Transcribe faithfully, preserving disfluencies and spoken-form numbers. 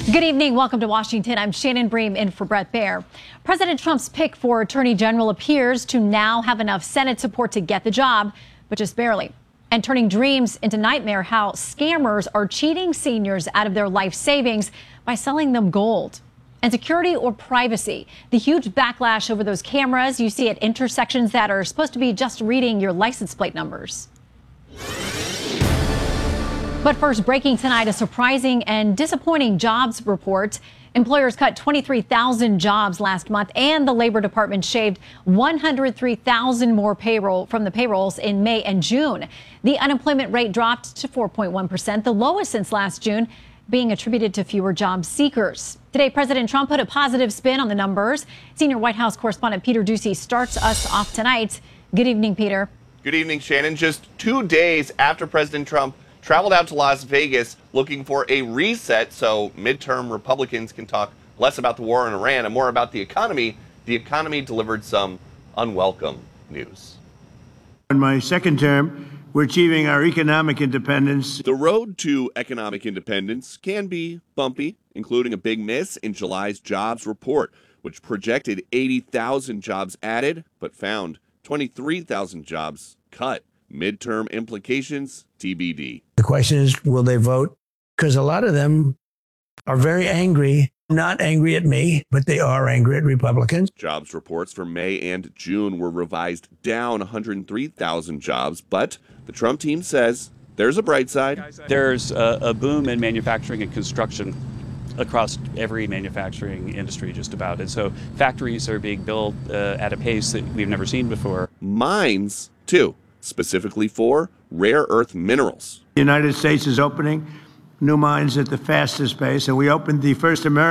Good evening. Welcome to Washington. I'm Shannon Bream in for Brett Baer. President Trump's pick for Attorney General appears to now have enough Senate support to get the job, but just barely. And turning dreams into nightmare, how scammers are cheating seniors out of their life savings by selling them gold. And security or privacy, the huge backlash over those cameras you see at intersections that are supposed to be just reading your license plate numbers. But first, breaking tonight, a surprising and disappointing jobs report. Employers cut twenty-three thousand jobs last month, and the Labor Department shaved one hundred three thousand more payroll from the payrolls in May and June. The unemployment rate dropped to four point one percent, the lowest since last June, being attributed to fewer job seekers. Today, President Trump put a positive spin on the numbers. Senior White House correspondent Peter Doocy starts us off tonight. Good evening, Peter. Good evening, Shannon. Just two days after President Trump traveled out to Las Vegas looking for a reset so midterm Republicans can talk less about the war in Iran and more about the economy, the economy delivered some unwelcome news. In my second term, we're achieving our economic independence. The road to economic independence can be bumpy, including a big miss in July's jobs report, which projected eighty thousand jobs added, but found twenty-three thousand jobs cut. Midterm implications, T B D. The question is, will they vote? Because a lot of them are very angry, not angry at me, but they are angry at Republicans. Jobs reports for May and June were revised down one hundred three thousand jobs, but the Trump team says there's a bright side. There's a, a boom in manufacturing and construction across every manufacturing industry just about. And so factories are being built uh, at a pace that we've never seen before. Mines, too, specifically for rare earth minerals. The United States is opening new mines at the fastest pace, and we opened the first American